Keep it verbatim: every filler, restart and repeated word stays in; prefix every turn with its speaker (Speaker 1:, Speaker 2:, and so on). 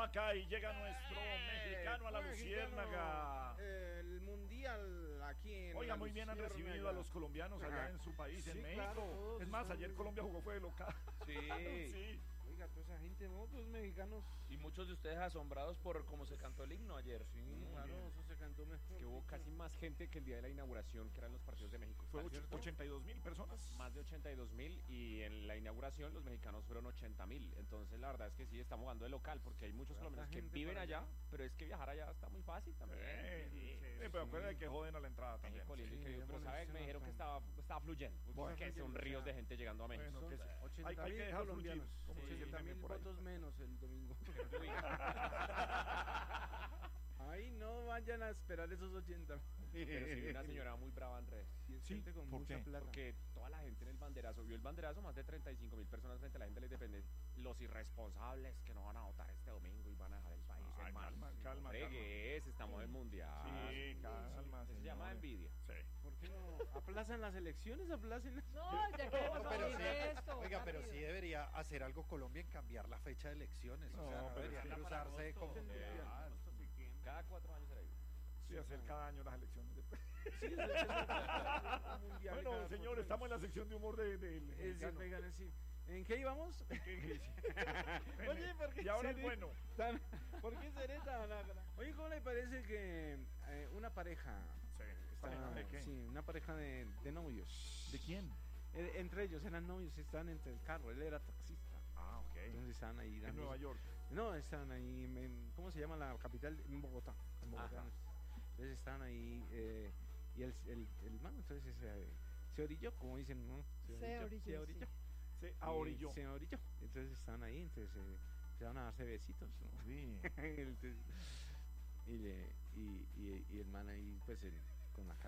Speaker 1: vaca y llega nuestro
Speaker 2: Eh,
Speaker 1: mexicano a la Luciérnaga.
Speaker 2: Eh, el mundial aquí en
Speaker 1: Oiga,
Speaker 2: la
Speaker 1: muy bien han
Speaker 2: Luciérnaga.
Speaker 1: recibido a los colombianos allá en su país,
Speaker 2: Sí,
Speaker 1: en México.
Speaker 2: claro, todos
Speaker 1: Es más,
Speaker 2: están-
Speaker 1: ayer Colombia jugó fue de local.
Speaker 3: Sí.
Speaker 1: Sí.
Speaker 2: Oiga, toda esa gente, ¿no? Todos mexicanos.
Speaker 3: Y muchos de ustedes asombrados por cómo se cantó el himno ayer.
Speaker 2: Sí, claro, eso se cantó mejor.
Speaker 4: Que hubo casi más gente que el día de la inauguración, que eran los partidos de México.
Speaker 1: Fue
Speaker 4: ¿Cierto?
Speaker 1: ochenta y dos mil personas.
Speaker 4: Más de ochenta y dos mil, y en la inauguración los mexicanos fueron ochenta mil. Entonces la verdad es que sí, estamos jugando de local porque hay muchos
Speaker 2: Harta
Speaker 4: colombianos que
Speaker 2: gente
Speaker 4: viven
Speaker 2: para
Speaker 4: allá,
Speaker 2: allá.
Speaker 4: pero es que viajar allá está muy fácil también.
Speaker 1: Eh,
Speaker 4: Sí,
Speaker 1: sí,
Speaker 4: sí,
Speaker 1: pero
Speaker 4: sí.
Speaker 1: acuérdense que joden a la entrada también.
Speaker 4: México lindo y
Speaker 2: Sí,
Speaker 4: querido, pero
Speaker 2: bueno,
Speaker 4: ¿sabes?
Speaker 2: sí,
Speaker 4: Me dijeron
Speaker 2: no,
Speaker 4: que estaba, estaba fluyendo,
Speaker 1: Bueno,
Speaker 4: que son
Speaker 2: fluyendo,
Speaker 4: ríos
Speaker 2: o sea,
Speaker 4: de gente llegando a México.
Speaker 1: Bueno, que sí. Hay,
Speaker 2: ochenta
Speaker 1: hay que
Speaker 2: mil
Speaker 1: dejar fluir,
Speaker 2: colombianos.
Speaker 1: como dice el
Speaker 2: ochenta
Speaker 1: meme
Speaker 2: mil
Speaker 1: por ahí.
Speaker 2: votos menos el domingo.
Speaker 4: Uy.
Speaker 2: Ahí no vayan a esperar esos ochenta.
Speaker 4: Pero sí vi una señora muy brava en redes.
Speaker 2: Y es
Speaker 1: Sí,
Speaker 2: gente con
Speaker 1: ¿por
Speaker 2: mucha
Speaker 1: qué?
Speaker 2: plata.
Speaker 4: Porque toda la gente en el banderazo, vio el banderazo, más de treinta y cinco mil personas frente a la gente de la independencia. Los irresponsables que no van a votar este domingo y van a dejar el país
Speaker 1: Ay,
Speaker 4: en mal.
Speaker 1: calma, calma,
Speaker 4: Hombre,
Speaker 1: calma.
Speaker 4: ¿qué es? Estamos en mundial.
Speaker 1: Sí, calma.
Speaker 4: Se llama
Speaker 1: señores.
Speaker 4: envidia.
Speaker 1: Sí.
Speaker 2: ¿Por qué no aplazan las elecciones? Aplacen las...
Speaker 5: No, ya queremos
Speaker 6: No, pero
Speaker 5: salir
Speaker 6: sí,
Speaker 5: de esto.
Speaker 6: oiga, pero
Speaker 5: rápido.
Speaker 6: sí debería hacer algo Colombia en cambiar la fecha de elecciones.
Speaker 1: No,
Speaker 6: o sea, no
Speaker 1: pero
Speaker 6: debería
Speaker 1: es que-
Speaker 6: cruzarse como.
Speaker 4: Eh,
Speaker 6: Ah,
Speaker 4: Cada cuatro años será igual.
Speaker 1: Sí, hacer cada año las elecciones. después.
Speaker 2: Sí, eso es un mundial
Speaker 1: Bueno,
Speaker 2: cada
Speaker 1: señor,
Speaker 2: cuatro
Speaker 1: estamos en la
Speaker 2: años.
Speaker 1: sección de humor de, del
Speaker 2: Es
Speaker 1: mexicano.
Speaker 2: decir, oigan, sí. ¿En qué íbamos? Oye, ¿por qué
Speaker 1: Y ahora el
Speaker 2: seré
Speaker 1: bueno.
Speaker 2: tan- ¿Por qué seré tan agra- Oye, ¿cómo le parece que eh, una pareja
Speaker 1: Sí,
Speaker 2: está,
Speaker 1: ¿de qué?
Speaker 2: sí, una pareja de, de novios?
Speaker 1: ¿De quién?
Speaker 2: Eh, entre ellos eran novios, estaban entre el carro, él era taxista.
Speaker 1: Ah, ok.
Speaker 2: Entonces estaban ahí
Speaker 1: En
Speaker 2: dando-
Speaker 1: Nueva York.
Speaker 2: No, estaban ahí en, en- ¿cómo se llama la capital? En Bogotá. En Bogotá.
Speaker 4: Ajá.
Speaker 2: Entonces estaban ahí eh, y el, el, el man entonces se, se orilló, como dicen, ¿no?
Speaker 5: Se orilló,
Speaker 2: Se orilló.
Speaker 1: Sí,
Speaker 2: Y
Speaker 1: a Orillo.
Speaker 2: Se orilló. Entonces estaban ahí, entonces eh, empezaron a darse besitos, ¿no?
Speaker 1: Sí.
Speaker 2: Entonces, y, le, y, y, y el man ahí, pues, el- con la